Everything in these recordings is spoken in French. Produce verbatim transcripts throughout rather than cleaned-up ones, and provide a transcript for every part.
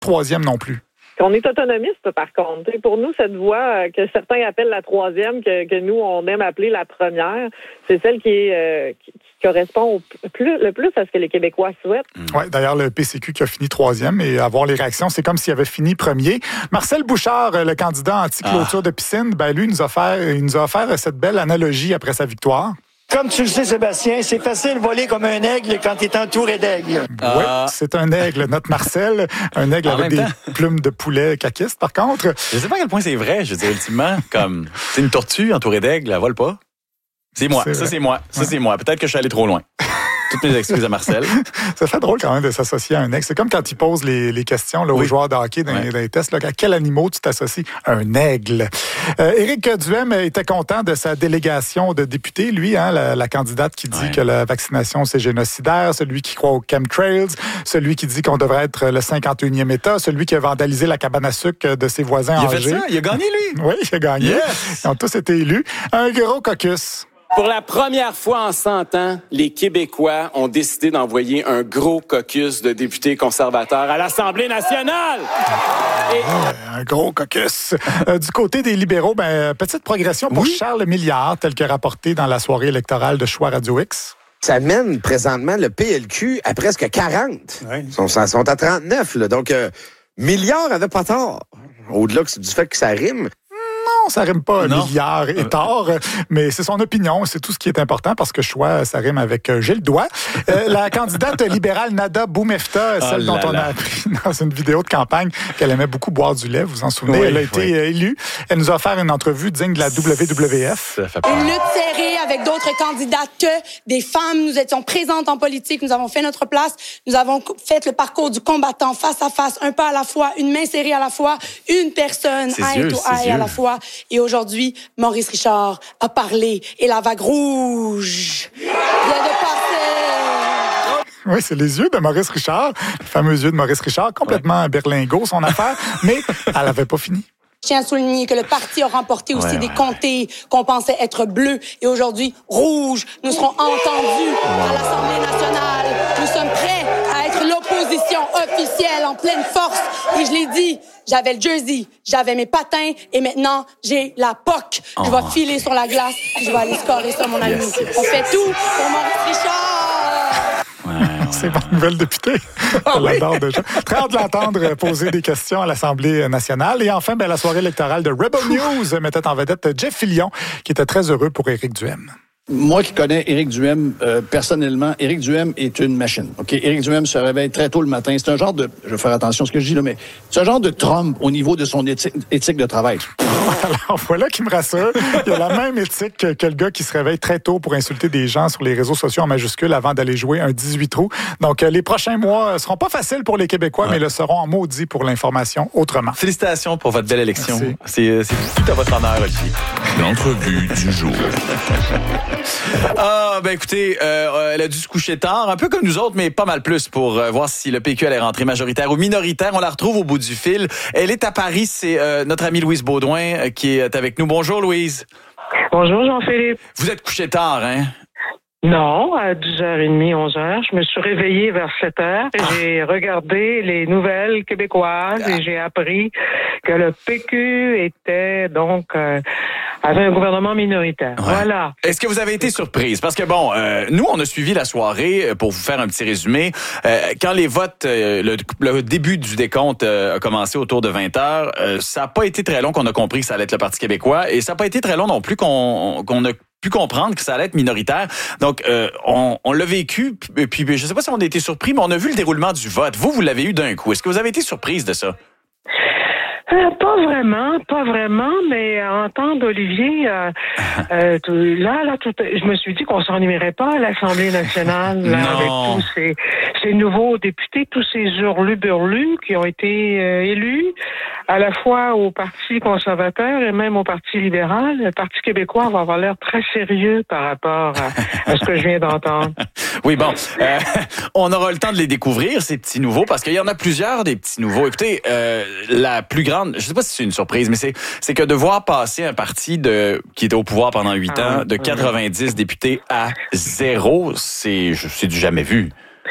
troisième non plus. On est autonomiste, par contre. Pour nous, cette voie que certains appellent la troisième, que, que nous, on aime appeler la première, c'est celle qui, est, euh, qui, qui correspond au plus, le plus à ce que les Québécois souhaitent. Oui, d'ailleurs, le P C Q qui a fini troisième et avoir les réactions, c'est comme s'il avait fini premier. Marcel Bouchard, le candidat anti-clôture ah. de piscine, ben lui, il nous a offert, il nous a offert cette belle analogie après sa victoire. Comme tu le sais, Sébastien, c'est facile de voler comme un aigle quand tu es entouré d'aigles. Ah. Oui, c'est un aigle, notre Marcel. Un aigle en avec des temps. plumes de poulet caquiste, par contre. Je sais pas à quel point c'est vrai, je veux dire, ultimement. Comme, c'est une tortue entourée d'aigles, elle vole pas. C'est moi, c'est ça c'est moi, ça ouais. c'est moi. Peut-être que je suis allé trop loin. Toutes mes excuses à Marcel. Ça fait drôle quand même de s'associer à un aigle. C'est comme quand il pose les, les questions là, aux oui. joueurs de hockey dans, ouais. dans les tests. Là, à quel animal tu t'associes? Un aigle. Euh, Éric Duhem était content de sa délégation de députés. Lui, hein, la, la candidate qui dit ouais. que la vaccination, c'est génocidaire, celui qui croit aux chemtrails, celui qui dit qu'on devrait être le cinquante et unième État, celui qui a vandalisé la cabane à sucre de ses voisins il âgés. Il a fait ça? Il a gagné, lui? Oui, il a gagné. Yes. Ils ont tous été élus. Un gros caucus. Pour la première fois en cent ans, les Québécois ont décidé d'envoyer un gros caucus de députés conservateurs à l'Assemblée nationale. Et... Ouais, un gros caucus. Euh, du côté des libéraux, ben, petite progression pour oui. Charles Milliard, tel que rapporté dans la soirée électorale de Choix Radio X. Ça mène présentement le P L Q à presque quarante. Oui. Ils sont, sont à trente-neuf. Là. Donc, euh, Milliard avait pas tort. Au-delà du fait que ça rime. Non, ça rime pas non. milliard et tort, mais c'est son opinion, c'est tout ce qui est important parce que choix, ça rime avec j'ai le doigt. Euh, la candidate libérale Nada Boumefta, celle oh dont on a appris dans une vidéo de campagne qu'elle aimait beaucoup boire du lait, vous vous en souvenez, oui, elle a été oui. élue. Elle nous a offert une entrevue digne de la W W F. Une lutte serrée avec d'autres candidates que des femmes. Nous étions présentes en politique, nous avons fait notre place, nous avons fait le parcours du combattant face à face, un pas à la fois, une main serrée à la fois, une personne eye to eye à la fois. Et aujourd'hui, Maurice Richard a parlé et la vague rouge vient de passer. Oui, c'est les yeux de Maurice Richard, les fameux yeux de Maurice Richard, complètement ouais. berlingot son affaire, mais elle n'avait pas fini. Je tiens à souligner que le parti a remporté aussi ouais, des ouais, comtés qu'on pensait être bleus et aujourd'hui rouges. Nous serons entendus ouais. à l'Assemblée nationale. Nous sommes prêts à être l'opposition officielle en pleine force. Et je l'ai dit, j'avais le jersey, j'avais mes patins et maintenant j'ai la P O C. Oh. Je vais filer sur la glace et je vais aller scorer ça, mon ami. Yes, yes, On fait tout pour Maurice Richard. Ouais, ouais, c'est bonne nouvelle députée. Oh, oui. L'adore déjà. Très hâte de l'entendre poser des questions à l'Assemblée nationale. Et enfin, ben, la soirée électorale de Rebel News mettait en vedette Jeff Fillion, qui était très heureux pour Éric Duhem. Moi qui connais Éric Duhem, euh, personnellement, Éric Duhem est une machine. OK, Éric Duhem se réveille très tôt le matin. C'est un genre de, je vais faire attention à ce que je dis là, mais c'est un genre de Trump au niveau de son éthique, éthique de travail. Alors voilà qui me rassure. Il a la même éthique que, que le gars qui se réveille très tôt pour insulter des gens sur les réseaux sociaux en majuscule avant d'aller jouer un dix-huit trous. Donc euh, les prochains mois seront pas faciles pour les Québécois, ouais. mais le seront en maudit pour l'information autrement. Félicitations pour votre belle élection. C'est, c'est tout à votre honneur, Olivier. L'entrevue du jour. Ah, ben écoutez, euh, elle a dû se coucher tard, un peu comme nous autres, mais pas mal plus pour euh, voir si le P Q allait rentrer majoritaire ou minoritaire. On la retrouve au bout du fil. Elle est à Paris, c'est euh, notre amie Louise Baudouin euh, qui est avec nous. Bonjour Louise. Bonjour Jean-Philippe. Vous êtes couché tard, hein? Non, à dix heures trente, onze heures. Je me suis réveillée vers sept heures et ah. j'ai regardé les nouvelles québécoises ah. et j'ai appris que le P Q était donc euh, avait un gouvernement minoritaire. Ouais. Voilà. Est-ce que vous avez été surprise? Parce que bon, euh, nous, on a suivi la soirée, pour vous faire un petit résumé. Euh, quand les votes, euh, le, le début du décompte euh, a commencé autour de vingt heures, euh, ça n'a pas été très long qu'on a compris que ça allait être le Parti québécois et ça n'a pas été très long non plus qu'on, qu'on a pu comprendre que ça allait être minoritaire. Donc, euh, on, on l'a vécu, et puis je ne sais pas si on a été surpris, mais on a vu le déroulement du vote. Vous, vous l'avez eu d'un coup. Est-ce que vous avez été surprise de ça? Euh, pas vraiment, pas vraiment, mais à entendre Olivier, euh, euh, tout, là, là, tout, je me suis dit qu'on s'ennuierait pas à l'Assemblée nationale là, avec tous ces, ces nouveaux députés, tous ces hurlus-burlus qui ont été euh, élus, à la fois au Parti conservateur et même au Parti libéral. Le Parti québécois va avoir l'air très sérieux par rapport à, à ce que je viens d'entendre. Oui, bon, euh, on aura le temps de les découvrir, ces petits nouveaux, parce qu'il y en a plusieurs des petits nouveaux. Écoutez, euh, la plus grande, je ne sais pas si c'est une surprise, mais c'est, c'est que de voir passer un parti de, qui était au pouvoir pendant huit ah, ans, de quatre-vingt-dix oui. députés à zéro, c'est, c'est du jamais vu.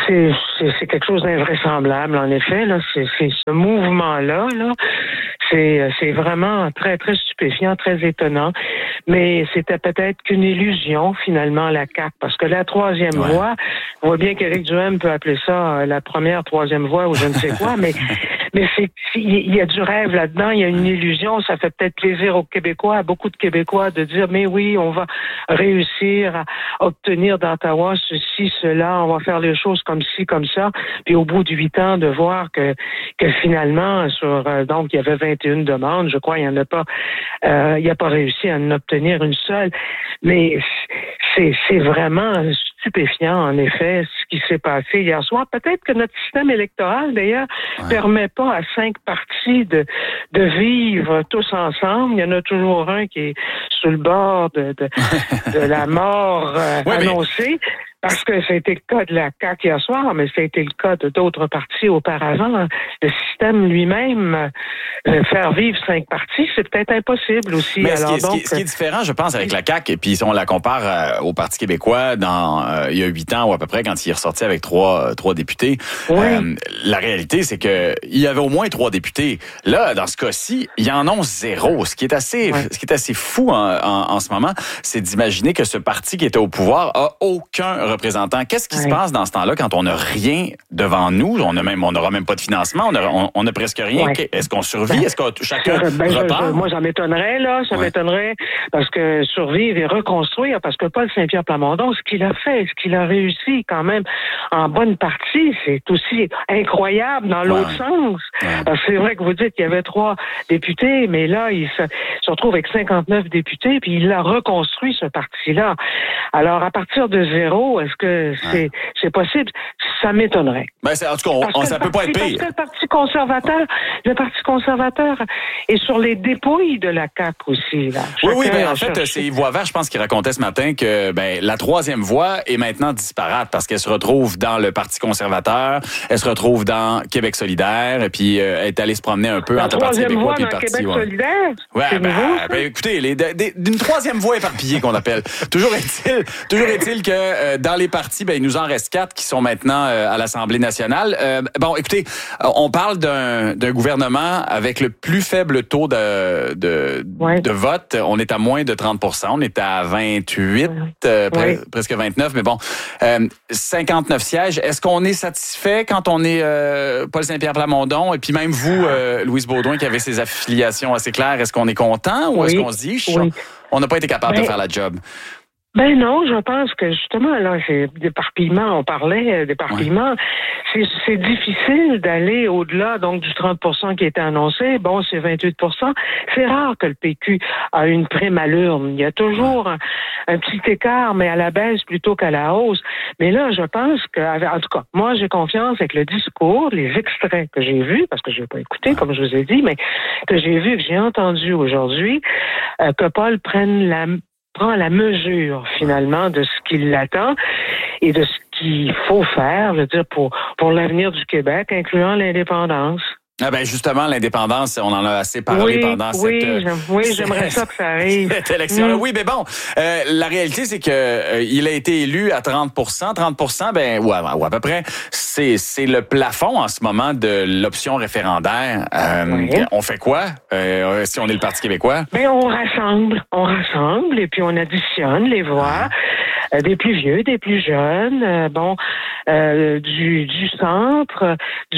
C'est, c'est, c'est quelque chose d'invraisemblable, en effet. Là. C'est, c'est ce mouvement-là, là, c'est, c'est vraiment très, très stupéfiant, très étonnant. Mais c'était peut-être qu'une illusion, finalement, la C A Q. Parce que la troisième ouais. voie, on voit bien qu'Éric Duhem peut appeler ça la première, troisième voie ou je ne sais quoi, mais, mais c'est, il y a du rêve là-dedans, il y a une illusion. Ça fait peut-être plaisir aux Québécois, à beaucoup de Québécois, de dire, mais oui, on va réussir à obtenir d'Ottawa ceci, cela, on va faire les choses comme ci, comme ça. Puis au bout de huit ans, de voir que, que finalement, sur euh, donc il y avait vingt et une demandes, je crois, il n'y en a pas, euh, il n'y a pas réussi à en obtenir une seule. Mais c'est, c'est vraiment stupéfiant, en effet, ce qui s'est passé hier soir. Peut-être que notre système électoral, d'ailleurs, ouais. permet pas à cinq partis de, de vivre tous ensemble. Il y en a toujours un qui est sur le bord de, de, de la mort euh, ouais, annoncée. Mais... Parce que ça a été le cas de la C A Q hier soir, mais ça a été le cas de d'autres partis auparavant. Le système lui-même, euh, faire vivre cinq partis, c'est peut-être impossible aussi. Mais Alors, ce, qui est, donc, ce, qui est, ce qui est différent, je pense, avec la C A Q, et puis si on la compare euh, au Parti québécois dans euh, il y a huit ans ou à peu près, quand il est ressorti avec trois, euh, trois députés, oui. euh, la réalité, c'est que il y avait au moins trois députés. Là, dans ce cas-ci, il y en a zéro. Ce qui est assez, ouais. ce qui est assez fou en, en, en ce moment, c'est d'imaginer que ce parti qui était au pouvoir a aucun représentant. Qu'est-ce qui oui. se passe dans ce temps-là quand on n'a rien devant nous? On a même, on n'aura même pas de financement, on a, on, on a presque rien. Oui. Est-ce qu'on survit? Ben, Est-ce que chacun ben, repart? Je, moi, ça m'étonnerait, là. Ça oui. m'étonnerait parce que survivre et reconstruire, parce que Paul Saint-Pierre Plamondon, ce qu'il a fait, ce qu'il a réussi quand même en bonne partie, c'est aussi incroyable dans l'autre ouais. sens. Ouais. Parce que c'est vrai que vous dites qu'il y avait trois députés, mais là, il se, se retrouve avec cinquante-neuf députés, puis il a reconstruit ce parti-là. Alors, à partir de zéro, est-ce que c'est, ouais. c'est possible? Ça m'étonnerait. Ben, c'est, en tout cas, on, on, ça peut pas être pire. Parce que le Parti conservateur, le Parti conservateur est sur les dépouilles de la C A Q aussi, là. Oui, oui, ben, en fait, c'est Yves Boisvert, je pense, qui racontait ce matin que, ben, la troisième voie est maintenant disparate parce qu'elle se retrouve dans le Parti conservateur, elle se retrouve dans Québec solidaire, et puis, euh, elle est allée se promener un peu la entre le Parti québécois et le Parti... Québec ouais. solidaire? Ouais, c'est ben, nouveau, ben, écoutez, les, des, d'une troisième voie éparpillée qu'on appelle. Toujours est-il, toujours est-il que, euh, dans les partis, ben, il nous en reste quatre qui sont maintenant euh, à l'Assemblée nationale. Euh, bon, écoutez, on parle d'un, d'un gouvernement avec le plus faible taux de, de, ouais. de vote. On est à moins de trente pour cent. On est à vingt-huit, euh, ouais. pre- presque vingt-neuf, mais bon, euh, cinquante-neuf sièges. Est-ce qu'on est satisfait quand on est euh, Paul Saint-Pierre Plamondon et puis même vous, euh, Louise Baudouin, qui avait ses affiliations assez claires, est-ce qu'on est content ou oui. est-ce qu'on se dit, oui. on n'a pas été capable ben, de faire la job? Ben non, je pense que justement, là, c'est d'éparpillement, on parlait d'éparpillement. Ouais. C'est, c'est difficile d'aller au-delà, donc, du trente pour cent qui était annoncé. Bon, c'est vingt-huit pour cent. C'est rare que le P Q a une prime à l'urne. Il y a toujours un, un petit écart, mais à la baisse plutôt qu'à la hausse. Mais là, je pense que, en tout cas, moi, j'ai confiance avec le discours, les extraits que j'ai vus, parce que je n'ai pas écouté, comme je vous ai dit, mais que j'ai vu, que j'ai entendu aujourd'hui, euh, que Paul prenne la prend la mesure, finalement, de ce qui l'attend et de ce qu'il faut faire, je veux dire, pour, pour l'avenir du Québec, incluant l'indépendance. Ah ben justement, l'indépendance, on en a assez parlé oui, pendant oui, cette... J'aime, oui, j'aimerais ça que ça arrive. Cette élection-là. Mm. Oui, mais bon, euh, la réalité, c'est que euh, il a été élu à trente pour cent. trente pour cent, ben, ou à, ou à peu près, c'est, c'est le plafond en ce moment de l'option référendaire. Euh, oui. On fait quoi euh, si on est le Parti québécois? Ben, on rassemble, on rassemble et puis on additionne les voix. Euh, des plus vieux, des plus jeunes, euh, bon, euh, du, du centre,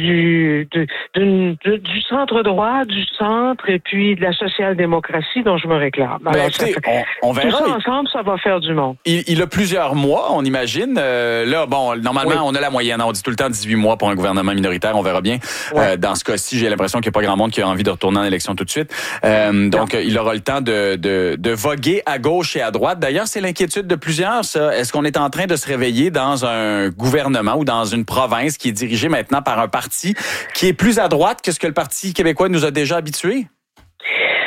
du, de, d'une, de, du centre droit, du centre et puis de la social-démocratie dont je me réclame. Ben, Alors, écoutez, fait, on, on verra. Tout ça ensemble, ça va faire du monde. Il, il a plusieurs mois, on imagine. Euh, là, bon, normalement, oui. on a la moyenne. On dit tout le temps dix-huit mois pour un gouvernement minoritaire. On verra bien. Oui. Euh, dans ce cas-ci, j'ai l'impression qu'il n'y a pas grand monde qui a envie de retourner en élection tout de suite. Euh, donc, non. il aura le temps de, de, de voguer à gauche et à droite. D'ailleurs, c'est l'inquiétude de plusieurs, ça. Est-ce qu'on est en train de se réveiller dans un gouvernement ou dans une province qui est dirigée maintenant par un parti qui est plus à droite que ce que le Parti québécois nous a déjà habitués?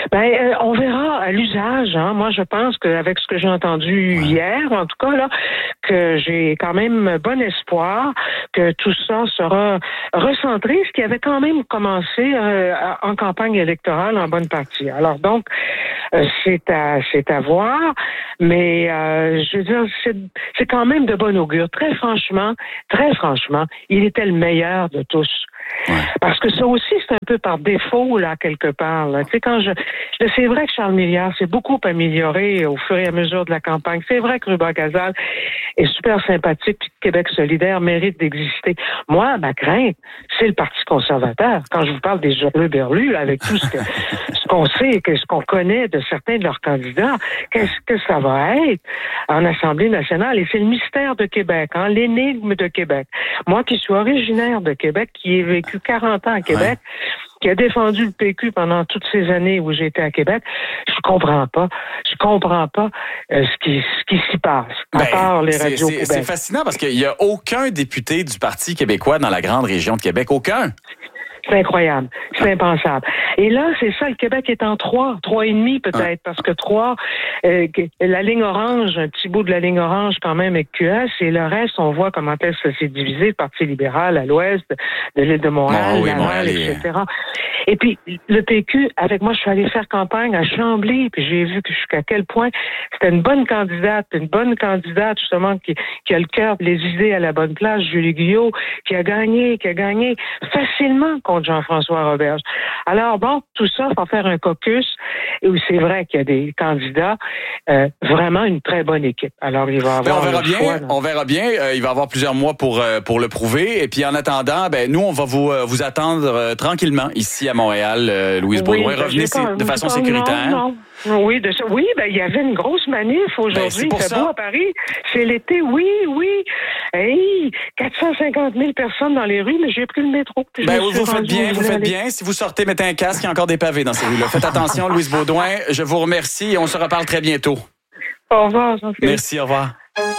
Ben, euh, on verra à l'usage. Hein. Moi, je pense qu'avec ce que j'ai entendu ouais. hier, en tout cas, là, que j'ai quand même bon espoir que tout ça sera recentré, ce qui avait quand même commencé euh, en campagne électorale en bonne partie. Alors donc, euh, c'est à c'est à voir, mais euh, je veux dire, c'est, c'est quand même de bon augure. Très franchement, très franchement, il était le meilleur de tous. Ouais. Parce que ça aussi, c'est un peu par défaut, là, quelque part. Là. Tu sais, quand je, c'est vrai que Charles Milliard s'est beaucoup amélioré au fur et à mesure de la campagne. C'est vrai que Ruba Gazal est super sympathique, puis Québec solidaire mérite d'exister. Moi, ma crainte, c'est le Parti conservateur. Quand je vous parle des hurluberlus, avec tout ce, que, ce qu'on sait, que ce qu'on connaît de certains de leurs candidats, qu'est-ce que ça va être en Assemblée nationale? Et c'est le mystère de Québec, hein, l'énigme de Québec. Moi qui suis originaire de Québec, qui ai vécu quarante ans à Québec, ouais. qui a défendu le P Q pendant toutes ces années où j'étais à Québec, je comprends pas. Je comprends pas euh, ce qui ce qui s'y passe. À ben, part les c'est, radios c'est, Québec. C'est fascinant parce qu'il y a aucun député du Parti québécois dans la grande région de Québec. Aucun. C'est incroyable. C'est impensable. Et là, c'est ça, le Québec est en trois, trois et demi peut-être, parce que trois, euh, la ligne orange, un petit bout de la ligne orange quand même avec Q S, et le reste, on voit comment est-ce que c'est divisé, le Parti libéral à l'ouest de l'île de Montréal, oh, oui, Laval, Montréal et cetera. Et puis, le P Q, avec moi, je suis allée faire campagne à Chambly, puis j'ai vu que jusqu'à quel point c'était une bonne candidate, une bonne candidate, justement, qui, qui a le cœur, les idées à la bonne place, Julie Guyot, qui a gagné, qui a gagné facilement contre Jean-François Roberge. Alors, bon, tout ça, il faut faire un caucus, et où c'est vrai qu'il y a des candidats, euh, vraiment une très bonne équipe. Alors, il va avoir... Ben, on verra bien, choix, on verra bien. Euh, il va y avoir plusieurs mois pour, euh, pour le prouver. Et puis, en attendant, ben, nous, on va vous, euh, vous attendre euh, tranquillement ici à Montréal, euh, Louise Baudouin. Oui, ben, Revenez pas, de façon pas, sécuritaire. Non, non. Oui, de ça. Oui, ben, il y avait une grosse manif aujourd'hui. Ben, c'est beau à Paris. C'est l'été, oui, oui. Hey, quatre cent cinquante mille personnes dans les rues, mais j'ai pris le métro. Ben oui, vous faites bien, vous faites bien. Si vous sortez, mettez un casque, il y a encore des pavés dans ces rues-là. Faites attention, Louise Baudouin. Je vous remercie et on se reparle très bientôt. Au revoir, Jean-Philippe. Merci, au revoir.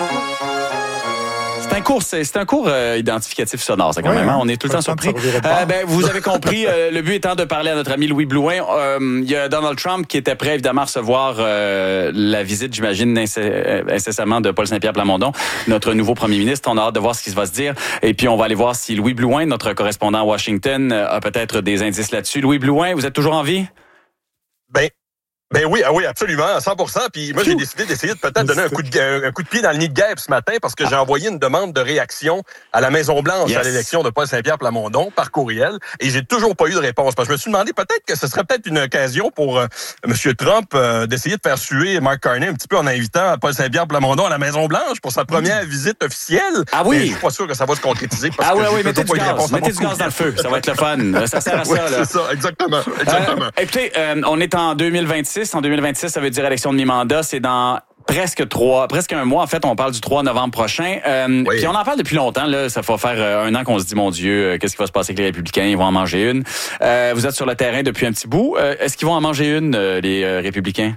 C'est un cours, c'est un cours euh, identificatif sonore, ça quand ouais, même. Hein? On est tout le temps surpris. Euh, ben, vous avez compris, euh, le but étant de parler à notre ami Louis Blouin. Euh, il y a Donald Trump qui était prêt évidemment à recevoir euh, la visite, j'imagine, incessamment de Paul Saint-Pierre Plamondon, notre nouveau premier ministre. On a hâte de voir ce qui va se dire. Et puis on va aller voir si Louis Blouin, notre correspondant à Washington, a peut-être des indices là-dessus. Louis Blouin, vous êtes toujours en vie? Ben. Ben oui, ah oui, absolument, à cent pour cent. Puis moi, j'ai décidé d'essayer de peut-être donner un coup de, un coup de pied dans le nid de guêpe ce matin parce que j'ai envoyé une demande de réaction à la Maison-Blanche yes. à l'élection de Paul Saint-Pierre Plamondon par courriel et j'ai toujours pas eu de réponse. Parce que je me suis demandé peut-être que ce serait peut-être une occasion pour euh, M. Trump euh, d'essayer de faire suer Mark Carney un petit peu en invitant Paul Saint-Pierre Plamondon à la Maison-Blanche pour sa première mmh. visite officielle. Ah oui? Mais je suis pas sûr que ça va se concrétiser parce ah oui, que oui, j'ai mettez du pas eu de gaz, réponse. mettez du gaz dans le feu, ça va être le fun. Ça sert à ça, oui, là. C'est ça, exactement, exactement. Euh, écoutez, euh, on est en deux mille vingt-six. En deux mille vingt-six, ça veut dire élection de mi-mandat. C'est dans presque trois, presque un mois. En fait, on parle du trois novembre prochain. Euh, oui. Puis on en parle depuis longtemps. Là, ça va faire euh, un an qu'on se dit, mon Dieu, euh, qu'est-ce qui va se passer avec les Républicains? Ils vont en manger une. Euh, vous êtes sur le terrain depuis un petit bout. Euh, est-ce qu'ils vont en manger une, euh, les euh, Républicains?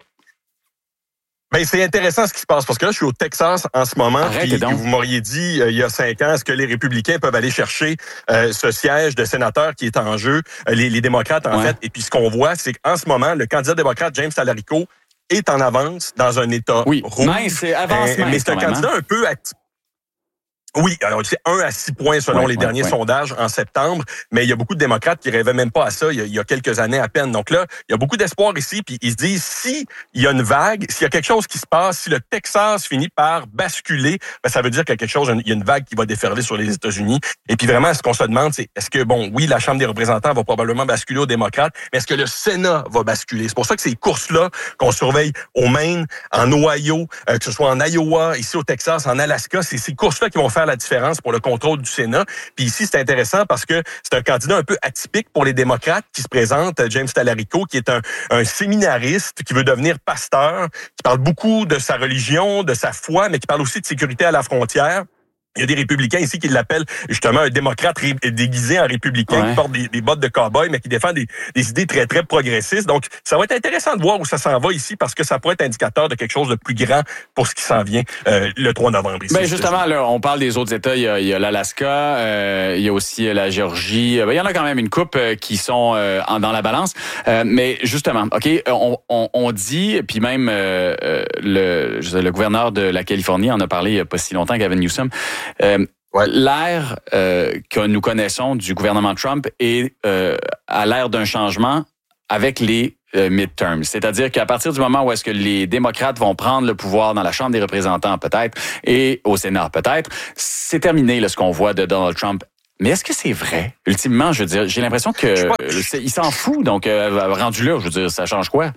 Ben c'est intéressant ce qui se passe parce que là je suis au Texas en ce moment. Puis vous m'auriez dit euh, il y a cinq ans est-ce que les Républicains peuvent aller chercher euh, ce siège de sénateur qui est en jeu, euh, les, les démocrates en ouais. fait. Et puis ce qu'on voit c'est qu'en ce moment le candidat démocrate James Talarico est en avance dans un État oui. rouge. Mince, c'est avance, euh, mais c'est un même, candidat hein? un peu atypique. Oui, alors c'est un à six points selon ouais, les ouais, derniers ouais. sondages en septembre, mais il y a beaucoup de démocrates qui rêvaient même pas à ça il y a, il y a quelques années à peine. Donc là, il y a beaucoup d'espoir ici, puis ils se disent si il y a une vague, s'il y a quelque chose qui se passe, si le Texas finit par basculer, ben ça veut dire qu'il y a quelque chose, il y a une vague qui va déferler sur les États-Unis. Et puis vraiment, ce qu'on se demande, c'est est-ce que bon, oui, la Chambre des représentants va probablement basculer aux démocrates, mais est-ce que le Sénat va basculer? C'est pour ça que ces courses-là qu'on surveille au Maine, en Ohio, euh, que ce soit en Iowa, ici au Texas, en Alaska, c'est ces courses-là qui vont faire la différence pour le contrôle du Sénat. Puis ici, c'est intéressant parce que c'est un candidat un peu atypique pour les démocrates qui se présente, James Talarico, qui est un, un séminariste qui veut devenir pasteur, qui parle beaucoup de sa religion, de sa foi, mais qui parle aussi de sécurité à la frontière. Il y a des républicains ici qui l'appellent justement un démocrate ré- déguisé en républicain, ouais. qui porte des, des bottes de cow-boy, mais qui défend des, des idées très, très progressistes. Donc, ça va être intéressant de voir où ça s'en va ici, parce que ça pourrait être indicateur de quelque chose de plus grand pour ce qui s'en vient euh, le trois novembre ici. Ben justement, là, on parle des autres États. Il y a, il y a l'Alaska, euh, il y a aussi la Géorgie. Ben, il y en a quand même une couple euh, qui sont euh, en, dans la balance. Euh, mais justement, OK, on, on, on dit, puis même euh, le, je sais, le gouverneur de la Californie en a parlé il n'y a pas si longtemps, Gavin Newsom. Euh, ouais. L'ère euh, que nous connaissons du gouvernement Trump est euh, à l'ère d'un changement avec les euh, midterms. C'est-à-dire qu'à partir du moment où est-ce que les démocrates vont prendre le pouvoir dans la Chambre des représentants peut-être et au Sénat peut-être, c'est terminé là, ce qu'on voit de Donald Trump. Mais est-ce que c'est vrai? Ultimement, je veux dire, j'ai l'impression que euh, il s'en fout. Donc, euh, rendu là, je veux dire, ça change quoi?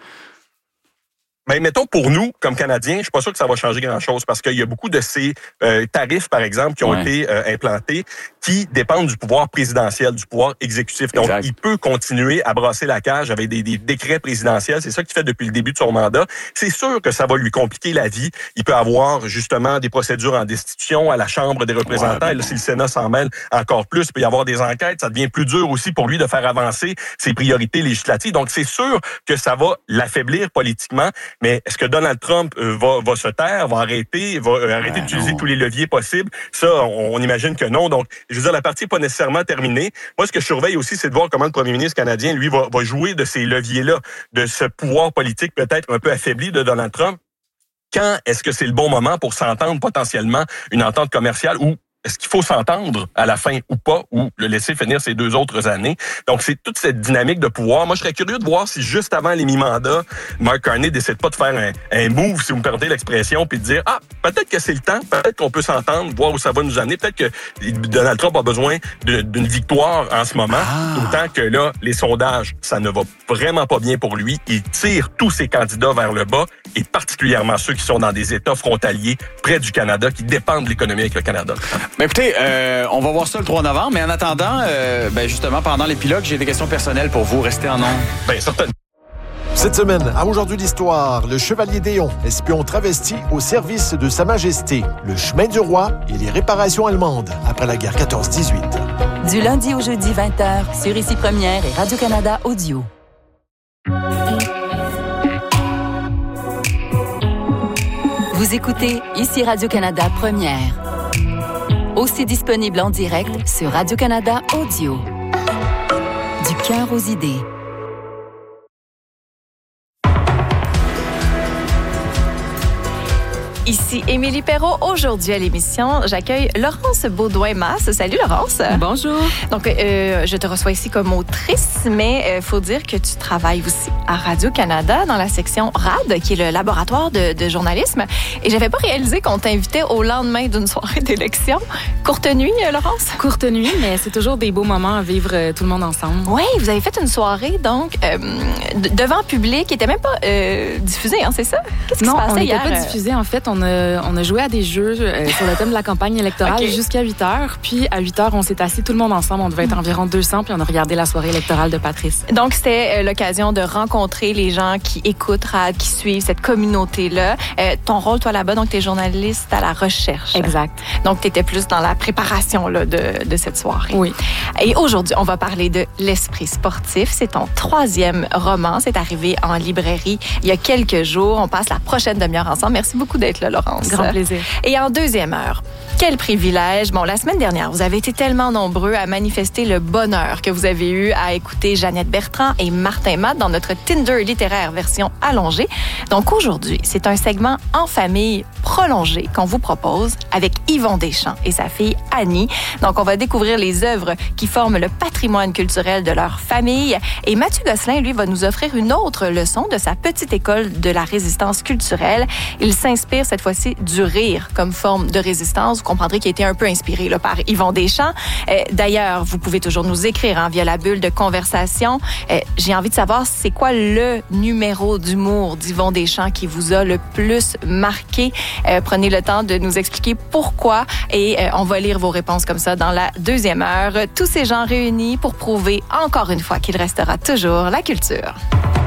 Ben, mettons, pour nous, comme Canadiens, je suis pas sûr que ça va changer grand-chose parce qu'il y a beaucoup de ces euh, tarifs, par exemple, qui ont ouais. été euh, implantés, qui dépendent du pouvoir présidentiel, du pouvoir exécutif. Donc, exact. Il peut continuer à brasser la cage avec des, des décrets présidentiels. C'est ça qu'il fait depuis le début de son mandat. C'est sûr que ça va lui compliquer la vie. Il peut avoir, justement, des procédures en destitution à la Chambre des représentants. Ouais, Et là, si le Sénat s'en mêle encore plus, il peut y avoir des enquêtes. Ça devient plus dur aussi pour lui de faire avancer ses priorités législatives. Donc, c'est sûr que ça va l'affaiblir politiquement. Mais est-ce que Donald Trump euh, va, va se taire, va arrêter, va euh, arrêter ben d'utiliser non. tous les leviers possibles? Ça, on, on imagine que non. Donc, je veux dire, la partie n'est pas nécessairement terminée. Moi, ce que je surveille aussi, c'est de voir comment le premier ministre canadien, lui, va, va jouer de ces leviers-là, de ce pouvoir politique peut-être un peu affaibli de Donald Trump. Quand est-ce que c'est le bon moment pour s'entendre potentiellement une entente commerciale ou est-ce qu'il faut s'entendre à la fin ou pas, ou le laisser finir ces deux autres années? Donc, c'est toute cette dynamique de pouvoir. Moi, je serais curieux de voir si juste avant les mi-mandats, Mark Carney décide pas de faire un, un move, si vous me permettez l'expression, puis de dire, ah, peut-être que c'est le temps, peut-être qu'on peut s'entendre, voir où ça va nous amener, peut-être que Donald Trump a besoin de, d'une victoire en ce moment, ah. D'autant que là, les sondages, ça ne va vraiment pas bien pour lui. Il tire tous ses candidats vers le bas, et particulièrement ceux qui sont dans des États frontaliers près du Canada, qui dépendent de l'économie avec le Canada. Mais écoutez, euh, on va voir ça le trois novembre, mais en attendant, euh, ben justement, pendant l'épilogue, j'ai des questions personnelles pour vous. Restez en ondes. Bien, certainement. Cette semaine, à Aujourd'hui l'Histoire, le Chevalier d'Éon, espion travesti au service de Sa Majesté, le chemin du roi et les réparations allemandes après la guerre quatorze dix-huit. Du lundi au jeudi vingt heures, sur Ici Première et Radio-Canada Audio. Vous écoutez Ici Radio-Canada Première. Aussi disponible en direct sur Radio-Canada Audio. Du cœur aux idées. Ici Émilie Perrault. Aujourd'hui à l'émission, j'accueille Laurence Beaudoin-Masse. Salut Laurence. Bonjour. Donc, euh, je te reçois ici comme autrice, mais il euh, faut dire que tu travailles aussi à Radio-Canada dans la section R A D, qui est le laboratoire de, de journalisme. Et j'avais pas réalisé qu'on t'invitait au lendemain d'une soirée d'élection. Courte nuit, Laurence? Courte nuit, mais c'est toujours des beaux moments à vivre euh, tout le monde ensemble. Oui, vous avez fait une soirée, donc, euh, devant public, qui était même pas euh, diffusée, hein, c'est ça? Qu'est-ce qui non, se passait hier? Non, on n'était pas diffusé, en fait. On a, on a joué à des jeux euh, sur le thème de la campagne électorale okay. jusqu'à huit heures. Puis à huit heures, on s'est assis tout le monde ensemble. On devait être environ deux cents, puis on a regardé la soirée électorale de Patrice. Donc, c'était euh, l'occasion de rencontrer les gens qui écoutent R A D, qui suivent cette communauté-là. Euh, ton rôle, toi, là-bas, donc, tu es journaliste à la recherche. Exact. Donc, tu étais plus dans la préparation là, de, de cette soirée. Oui. Et aujourd'hui, on va parler de L'Esprit sportif. C'est ton troisième roman. C'est arrivé en librairie il y a quelques jours. On passe la prochaine demi-heure ensemble. Merci beaucoup d'être là, Laurence. Grand plaisir. Et en deuxième heure, quel privilège. Bon, la semaine dernière, vous avez été tellement nombreux à manifester le bonheur que vous avez eu à écouter Jeannette Bertrand et Martin Matt dans notre Tinder littéraire version allongée. Donc aujourd'hui, c'est un segment en famille prolongé qu'on vous propose avec Yvon Deschamps et sa fille Annie. Donc on va découvrir les œuvres qui forment le patrimoine culturel de leur famille. Et Mathieu Gosselin, lui, va nous offrir une autre leçon de sa petite école de la résistance culturelle. Il s'inspire cette fois-ci du rire comme forme de résistance. Vous comprendrez qu'il a été un peu inspiré là, par Yvon Deschamps. Euh, d'ailleurs, vous pouvez toujours nous écrire hein, via la bulle de conversation. Euh, j'ai envie de savoir, c'est quoi le numéro d'humour d'Yvon Deschamps qui vous a le plus marqué? Euh, prenez le temps de nous expliquer pourquoi et euh, on va lire vos réponses comme ça dans la deuxième heure. Tous ces gens réunis pour prouver encore une fois qu'il restera toujours la culture.